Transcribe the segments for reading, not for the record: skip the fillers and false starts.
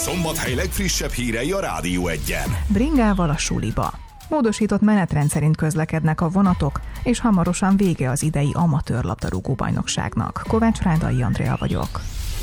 Szombathely legfrissebb hírei a Rádió Egyen. Bringával a suliba. Módosított menetrend szerint közlekednek a vonatok, és hamarosan vége az idei amatőr labdarúgó bajnokságnak. Kovács Rádai Andrea vagyok.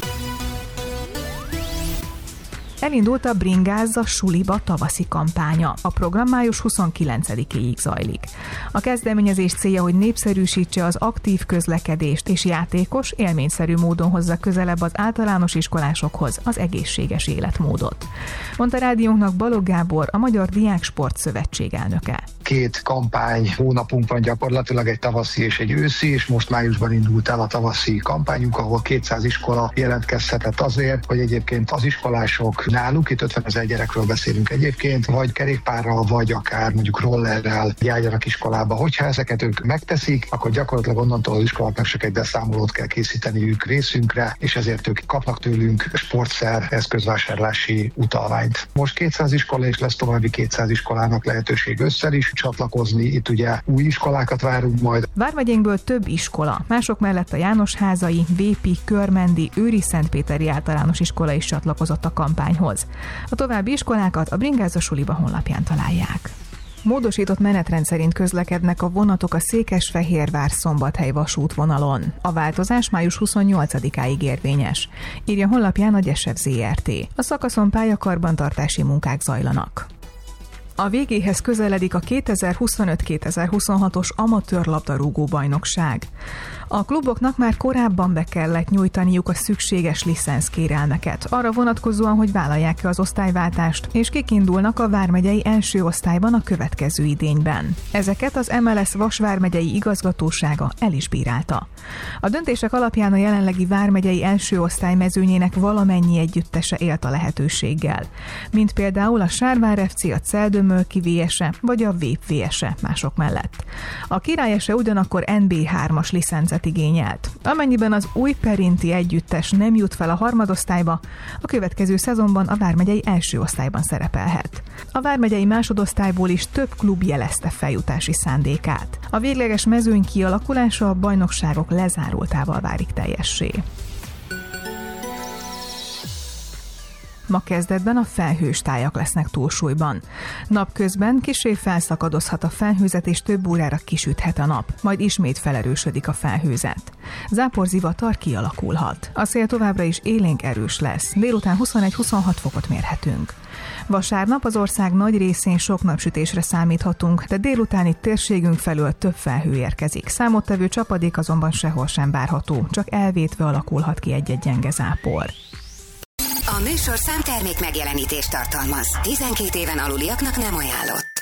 Elindult a Bringázz a suliba tavaszi kampánya. A program május 29-éig zajlik. A kezdeményezés célja, hogy népszerűsítse az aktív közlekedést és játékos, élményszerű módon hozza közelebb az általános iskolásokhoz az egészséges életmódot. Mondta rádiónknak Balogh Gábor, a Magyar Diáksport Szövetség elnöke. 2 kampány hónapunk van gyakorlatilag, egy tavaszi és egy őszi, és most májusban indult el a tavaszi kampányunk, ahol 200 iskola jelentkezhetett azért, hogy egyébként az iskolások náluk, itt 50 000 gyerekről beszélünk egyébként, vagy kerékpárral, vagy akár mondjuk rollerrel járjanak iskolába. Hogyha ezeket ők megteszik, akkor gyakorlatilag onnantól az iskoláknak csak egy beszámolót kell készíteniük részünkre, és ezért ők kapnak tőlünk sportszer eszközvásárlási utalványt. Most 200 iskola, és lesz további 200 iskolának lehetőség össze is csatlakozni. Itt ugye új iskolákat várunk majd. Vármegyénkből több iskola, mások mellett a Jánosházai, Vépi, Körmendi, Őri-Szentpéteri általános iskola is csatlakozott a kampányhoz. A további iskolákat a Bringázz a suliba honlapján találják. Módosított menetrend szerint közlekednek a vonatok a Székesfehérvár-Szombathely vasútvonalon. A változás május 28-áig érvényes, írja honlapján a Gyesev Zrt. A szakaszon pályakarbantartási munkák zajlanak. A végéhez közeledik a 2025-2026-os amatőr labdarúgó bajnokság. A kluboknak már korábban be kellett nyújtaniuk a szükséges licenszkérelmeket, arra vonatkozóan, hogy vállalják-e az osztályváltást, és kik indulnak a vármegyei első osztályban a következő idényben. Ezeket az MLS Vas vármegyei igazgatósága el is bírálta. A döntések alapján a jelenlegi vármegyei első osztály mezőnyének valamennyi együttese élt a lehetőséggel, mint például a Sárvár FC, a Celdömölki VS-e vagy a Vép VS-e mások mellett. A Király SE ugyanakkor NB3-as licencet igényelt. Amennyiben az Újperinti együttes nem jut fel a harmadosztályba, a következő szezonban a vármegyei első osztályban szerepelhet. A vármegyei másodosztályból is több klub jelezte feljutási szándékát. A végleges mezőny kialakulása a bajnokságok lezárultával válik teljessé. Ma kezdetben a felhős tájak lesznek túlsúlyban. Napközben kissé felszakadozhat a felhőzet, és több órára kisüthet a nap, majd ismét felerősödik a felhőzet. Záporzivatar kialakulhat. A szél továbbra is élénk erős lesz, délután 21-26 fokot mérhetünk. Vasárnap az ország nagy részén sok napsütésre számíthatunk, de délutáni térségünk felől több felhő érkezik. Számottevő csapadék azonban sehol sem várható, csak elvétve alakulhat ki egy-egy gyenge zápor. A műsorszám termék megjelenítést tartalmaz. 12 éven aluliaknak nem ajánlott.